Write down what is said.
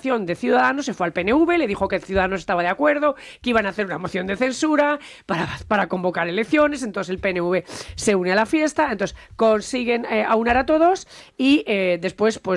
votación de Ciudadanos, se fue al PNV, le dijo que Ciudadanos estaba de acuerdo, que iban a hacer una moción de censura para convocar elecciones. Entonces el PNV se une a la fiesta, entonces consiguen aunar a todos y después pues